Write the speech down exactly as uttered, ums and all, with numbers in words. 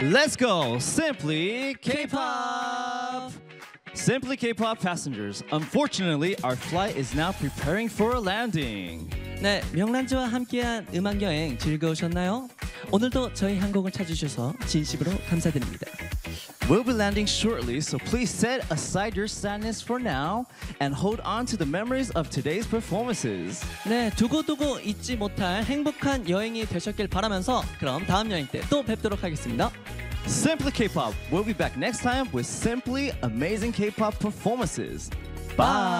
Let's go! Simply K-pop! Simply K-pop passengers, unfortunately, our flight is now preparing for a landing. 네, 명란주와 함께한 음악 여행 즐거우셨나요? 오늘도 저희 항공을 찾으셔서 진심으로 감사드립니다. We'll be landing shortly, so please set aside your sadness for now and hold on to the memories of today's performances. 네, 두고두고 잊지 못할 행복한 여행이 되셨길 바라면서 그럼 다음 여행 때 또 뵙도록 하겠습니다. Simply K-pop. We'll be back next time with simply amazing K-pop performances. Bye.